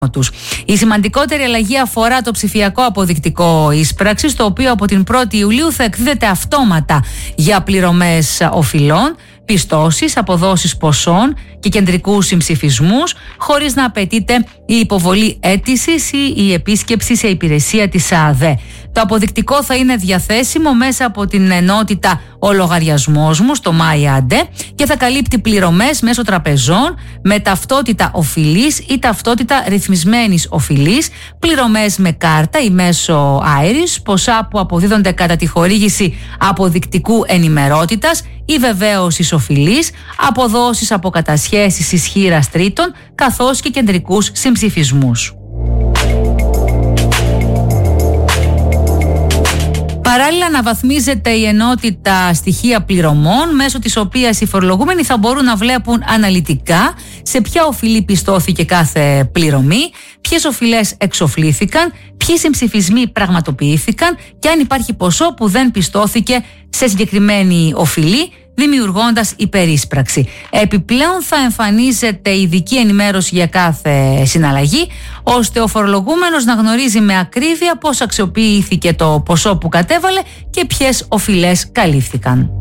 Η σημαντικότερη αλλαγή αφορά το ψηφιακό αποδεικτικό εισπράξης, το οποίο από την 1η Ιουλίου θα εκδίδεται αυτόματα για πληρωμές οφειλών, πιστώσεις, αποδόσεις ποσών και κεντρικούς συμψηφισμούς, χωρίς να απαιτείται η υποβολή αίτησης ή η επίσκεψη σε υπηρεσία της ΑΔΕ. Το αποδεικτικό θα είναι διαθέσιμο μέσα από την ενότητα «Ο λογαριασμός μου» στο MyAde και θα καλύπτει πληρωμές μέσω τραπεζών με ταυτότητα οφειλής ή ταυτότητα ρυθμισμένης οφειλής, πληρωμές με κάρτα ή μέσω Iris, ποσά που αποδίδονται κατά τη χορήγηση αποδεικτικού ενημερότητας ή βεβαίωσης οφειλής, αποδόσεις από κατασχέσεις ισχύρας τρίτων, καθώς και κεντρικούς συμψηφισμούς. Παράλληλα, αναβαθμίζεται η ενότητα στοιχεία πληρωμών, μέσω της οποίας οι φορολογούμενοι θα μπορούν να βλέπουν αναλυτικά σε ποια οφειλή πιστώθηκε κάθε πληρωμή, ποιες οφειλές εξοφλήθηκαν, ποιοι συμψηφισμοί πραγματοποιήθηκαν και αν υπάρχει ποσό που δεν πιστώθηκε σε συγκεκριμένη οφειλή, δημιουργώντας υπερίσπραξη. Επιπλέον θα εμφανίζεται ειδική ενημέρωση για κάθε συναλλαγή, ώστε ο φορολογούμενος να γνωρίζει με ακρίβεια πώς αξιοποιήθηκε το ποσό που κατέβαλε και ποιες οφειλές καλύφθηκαν.